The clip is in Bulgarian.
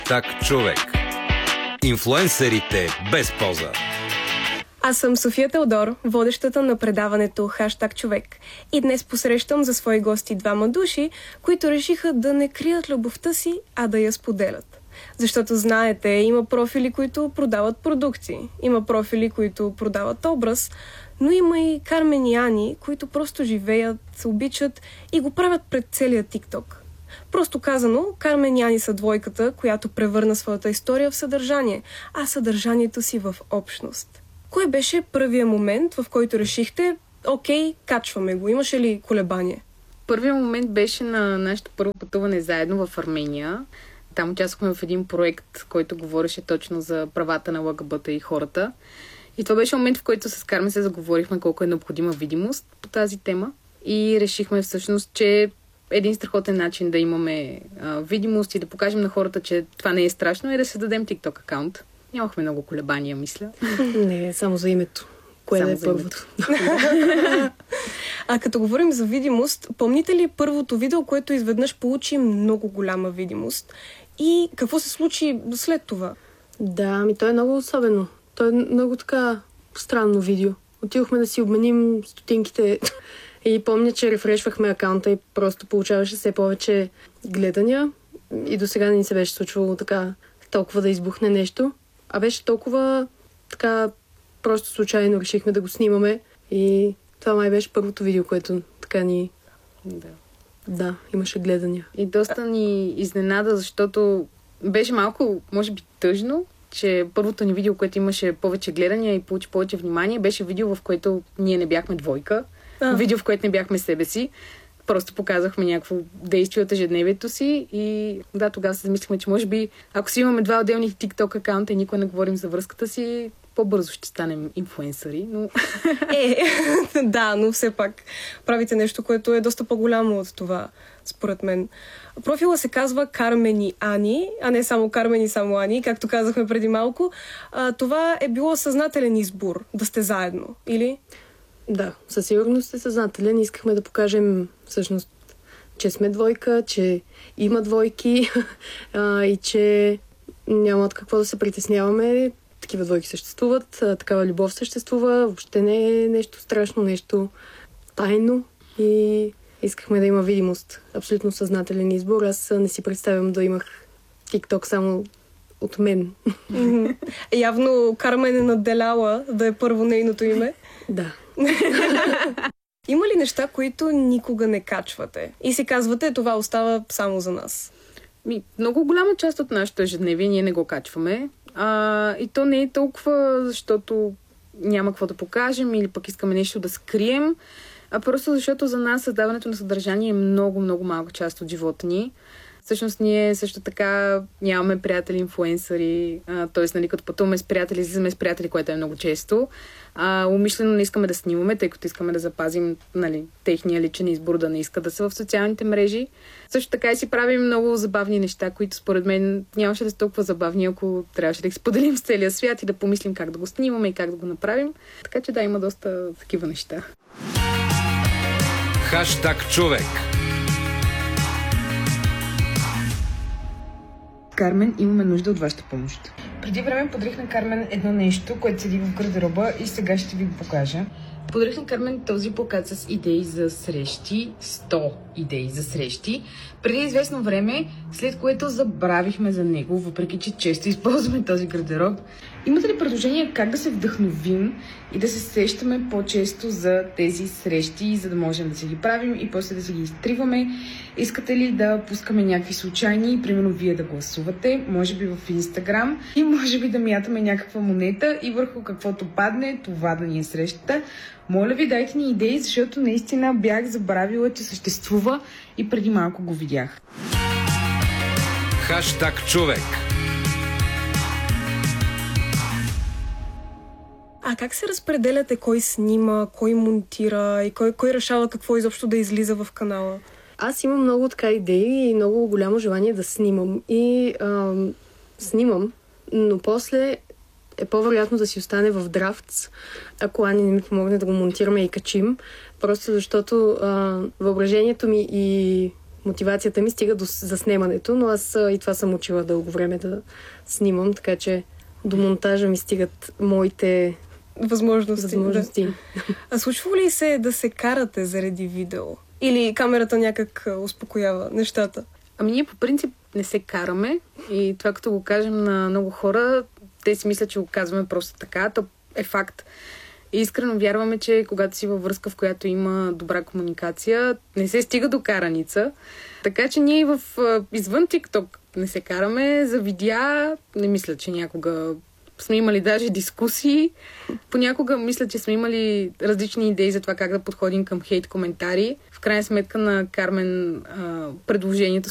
Хаштаг човек. Инфлуенсърите без поза. Аз съм София Теодор, водещата на предаването Хаштаг човек. И днес посрещам за свои гости двама души, които решиха да не крият любовта си, а да я споделят. Защото знаете, има профили, които продават продукти, има профили, които продават образ, но има и Кармен и Ани, които просто живеят, обичат и го правят пред целия ТикТок. Просто казано, Кармен и Ани са двойката, която превърна своята история в съдържание, а съдържанието си в общност. Кой беше първият момент, в който решихте, окей, качваме го? Имаше ли колебание? Първият момент беше на нашето първо пътуване заедно в Армения. Там участвахме в един проект, който говореше точно за правата на ЛГБТ и хората. И това беше момент, в който с Кармен се заговорихме колко е необходима видимост по тази тема. И решихме всъщност, че един страхотен начин да имаме видимост и да покажем на хората, че това не е страшно, е да се дадем TikTok акаунт. Нямахме много колебания, мисля. Не, само за името. Кое да е първото? А като говорим за видимост, помните ли първото видео, което изведнъж получи много голяма видимост? И какво се случи след това? Да, то е много особено. То е много така странно видео. Отидохме да си обменим стотинките и помня, че рефрешвахме акаунта и просто получаваше все повече гледания. И до сега не ни се беше случвало така толкова да избухне нещо. А беше толкова така просто случайно решихме да го снимаме и това май беше първото видео, което така ни... Да, имаше гледания. И доста ни изненада, защото беше малко, може би, тъжно, че първото ни видео, което имаше повече гледания и получи повече внимание, беше видео, в което ние не бяхме двойка. Видео, в което не бяхме себе си. Просто показахме някакво действие от ежедневието си и да, тогава се замислихме, че може би, ако си имаме два отделни TikTok акаунта и никога не говорим за връзката си, по-бързо ще станем инфлуенсъри, но... Да, но все пак правите нещо, което е доста по-голямо от това, според мен. Профила се казва Кармен и Ани, а не само Кармен и само Ани, както казахме преди малко. Това е било съзнателен избор, да сте заедно, или? Да, със сигурност е съзнателен. Искахме да покажем всъщност, че сме двойка, че има двойки и че няма от какво да се притесняваме. Такива двойки съществуват, такава любов съществува. Въобще не е нещо страшно, нещо тайно и искахме да има видимост. Абсолютно съзнателен избор. Аз не си представям да имах TikTok само от мен. Явно Кармен е надделяла да е първо нейното име. Да. Има ли неща, които никога не качвате? И си казвате, това остава само за нас? Много голяма част от нашето ежедневие ние не го качваме. И то не е толкова, защото няма какво да покажем или пък искаме нещо да скрием, а просто защото за нас създаването на съдържание е много, много малка част от живота ни. Всъщност ние също така нямаме приятели инфлуенсъри, т.е. нали, като пътуваме с приятели, излизаме с приятели, което е много често. Умишлено не искаме да снимаме, тъй като искаме да запазим техния личен избор да не иска да са в социалните мрежи. Също така и си правим много забавни неща, които според мен нямаше да са толкова забавни, ако трябваше да ги споделим с целия свят и да помислим как да го снимаме и как да го направим. Така че да, има доста такива неща. Хаштаг човек. Кармен, имаме нужда от вашата помощ. Преди време подарих на Кармен едно нещо, което седи в гардероба и сега ще ви го покажа. Подарих на Кармен този плакат с идеи за срещи, 100 идеи за срещи, преди известно време, след което забравихме за него, въпреки че често използваме този гардероб. Имате ли предложение как да се вдъхновим и да се сещаме по-често за тези срещи, за да можем да си ги правим и после да си ги изтриваме? Искате ли да пускаме някакви случайни, примерно вие да гласувате, може би в Инстаграм, и може би да мятаме някаква монета и върху каквото падне, това да ни е срещата? Моля ви, дайте ни идеи, защото наистина бях забравила, че съществува и преди малко го видях. Хаштаг човек. А как се разпределяте кой снима, кой монтира и кой решава какво изобщо да излиза в канала? Аз имам много така идеи и много голямо желание да снимам. И снимам, но после е по-вероятно да си остане в драфтс, ако Ани не ми помогне да го монтираме и качим. Просто защото въображението ми и мотивацията ми стига до заснемането, но аз и това съм учила дълго време да снимам, така че до монтажа ми стигат моите възможности. Да. А случва ли се да се карате заради видео? Или камерата някак успокоява нещата? Ами ние по принцип не се караме и това като го кажем на много хора, те си мислят, че го казваме просто така. То е факт. И искрено вярваме, че когато си във връзка, в която има добра комуникация, не се стига до караница. Така че ние извън TikTok не се караме. За видеа не мисля, че някога сме имали даже дискусии. Понякога мисля, че сме имали различни идеи за това как да подходим към хейт коментари. В крайна сметка на Кармен предложението